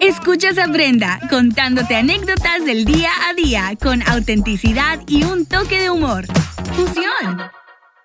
Escuchas a Brenda contándote anécdotas del día a día con autenticidad y un toque de humor. ¡Fusión!